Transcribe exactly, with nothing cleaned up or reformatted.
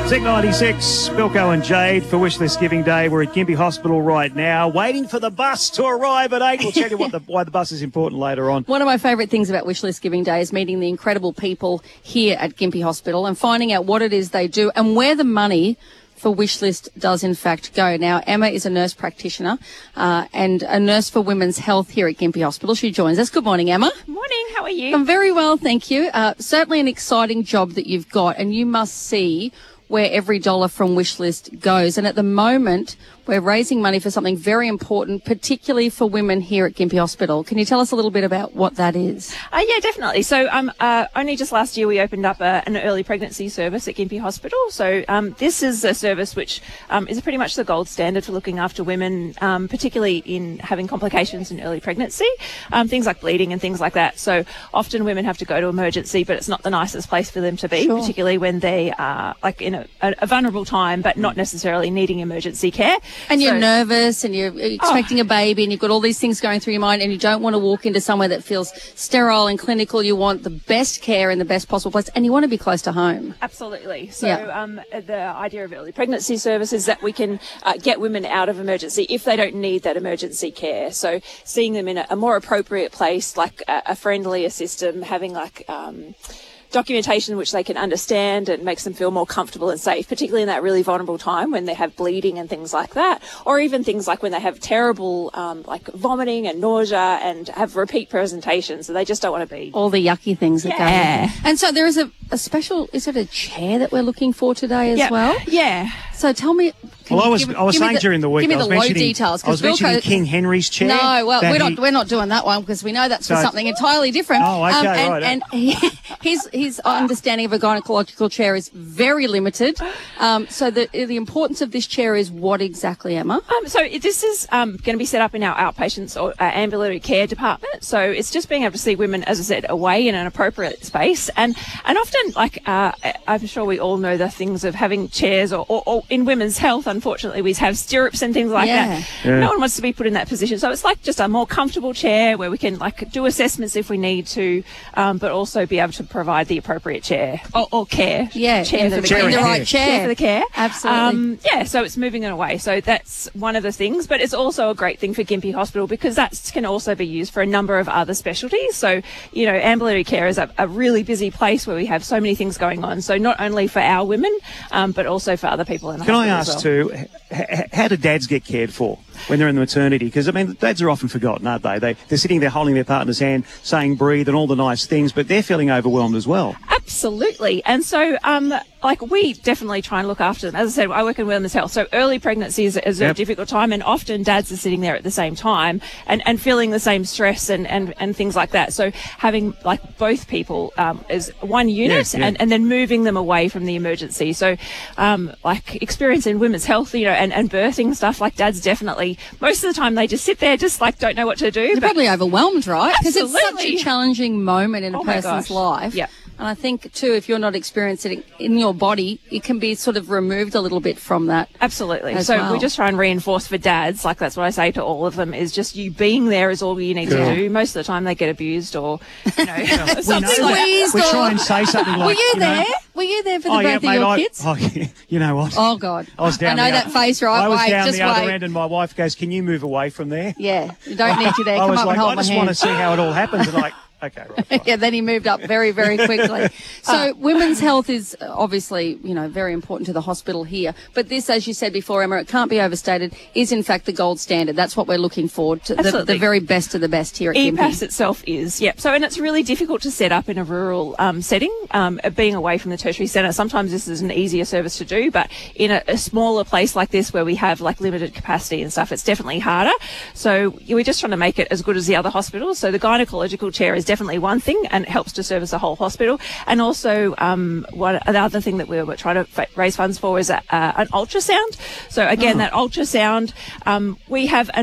Tick ninety-six, Bilko and Jade for Wishlist Giving Day. We're at Gympie Hospital right now, waiting for the bus to arrive at eight. We'll tell you what the, why the bus is important later on. One of my favourite things about Wishlist Giving Day is meeting the incredible people here at Gympie Hospital and finding out what it is they do and where the money for Wishlist does in fact go. Now, Emma is a nurse practitioner uh, and a nurse for women's health here at Gympie Hospital. She joins us. Good morning, Emma. Morning, how are you? I'm very well, thank you. Uh, certainly an exciting job that you've got, and you must see where every dollar from Wishlist goes. And at the moment, we're raising money for something very important, particularly for women here at Gympie Hospital. Can you tell us a little bit about what that is? Uh, yeah, definitely. So um, uh, only just last year we opened up a, an early pregnancy service at Gympie Hospital. So um, this is a service which um, is pretty much the gold standard for looking after women, um, particularly in having complications in early pregnancy, um, things like bleeding and things like that. So often women have to go to emergency, but it's not the nicest place for them to be, Sure. particularly when they are like in a, a, a vulnerable time, but not necessarily needing emergency care. And you're So- nervous and you're expecting Oh. a baby and you've got all these things going through your mind and you don't want to walk into somewhere that feels sterile and clinical. You want the best care in the best possible place and you want to be close to home. Absolutely. So Yeah. um, the idea of early pregnancy service is that we can uh, get women out of emergency if they don't need that emergency care. So seeing them in a, a more appropriate place, like a, a friendlier system, having like um, documentation which they can understand and makes them feel more comfortable and safe, particularly in that really vulnerable time when they have bleeding and things like that, or even things like when they have terrible um, like vomiting and nausea and have repeat presentations, so they just don't want to be. All the yucky things that Yeah. go. And so there is a, a special, is it a chair that we're looking for today as Yeah. well? Yeah. So tell me. can Well, I you was give- I was give me saying the- during the week, Give me I was the low mentioning, details. I was 'cause mentioning Bilko- King Henry's chair. No, well, that we're he- not we're not doing that one because we know that's for So- something entirely different. Oh, okay, and, right. And he, his his understanding of a gynecological chair is very limited. Um, so the the importance of this chair is what exactly, Emma? Um, so it- this is um, going to be set up in our outpatients or uh, ambulatory care department. So it's just being able to see women, as I said, away in an appropriate space. And and often, like uh, I'm sure we all know the things of having chairs, or, or, or in women's health, unfortunately, we have stirrups and things like Yeah. that. Yeah. No one wants to be put in that position. So it's like just a more comfortable chair where we can like do assessments if we need to, um, but also be able to provide the appropriate chair or, or care. Yeah, chair in for the, the Chair in and the care. right chair. Chair for the care. Absolutely. Um, yeah, so it's moving it away. So that's one of the things, but it's also a great thing for Gympie Hospital because that can also be used for a number of other specialties. So, you know, ambulatory care is a, a really busy place where we have so many things going on. So not only for our women, um, but also for other people in the Can I hospital as ask well. too, h- h- how do dads get cared for when they're in the maternity? Because, I mean, dads are often forgotten, aren't they? they? They're sitting there holding their partner's hand, saying breathe and all the nice things, but they're feeling overwhelmed as well. Absolutely. And so, um, like, we definitely try and look after them. As I said, I work in women's health. So early pregnancy is, is Yep. a difficult time, and often dads are sitting there at the same time and, and feeling the same stress and, and, and things like that. So having, like, both people um, as one unit Yeah, yeah. And, and then moving them away from the emergency. So, um, like, experience in women's health, you know, and, and birthing stuff, like, dads definitely, most of the time they just sit there, just, like, don't know what to do. You're but- probably overwhelmed, right? Because it's such a Absolutely. challenging moment in a Oh my person's gosh. life. Yep. And I think, too, if you're not experiencing it in your body, it can be sort of removed a little bit from that. Absolutely. as So well. we just try and reinforce for dads, like that's what I say to all of them, is just you being there is all you need Cool. to do. Most of the time they get abused or, you know, We something know like that. Squeezed We or- try and say something like, Were you know, there? Were you there for the oh, birth yeah, of mate, your I, kids? oh, you know what? Oh, God. I was down I know the that o- face, right? I was Wait, down just the other wait. end and my wife goes, can you move away from there? Yeah, you don't need you there. I Come was up like, and hold I my just hand. want to see how it all happens. And like, okay, right. right. Yeah, then he moved up very, very quickly. So women's health is uh, obviously, you know, very important to the hospital here. But this, as you said before, Emma, it can't be overstated, is in fact the gold standard. That's what we're looking forward to, the, Absolutely. the very best of the best here at E P A S Gympie. itself is, yep. So, and it's really difficult to set up in a rural um, setting, um, uh, being away from the tertiary centre. Sometimes this is an easier service to do, but in a, a smaller place like this where we have like limited capacity and stuff, it's definitely harder. So we're just trying to make it as good as the other hospitals. So the gynecological chair is definitely one thing and it helps to service the whole hospital. And also, um, what the other thing that we were trying to f- raise funds for is a, uh, an ultrasound. So again, that ultrasound, um, we have an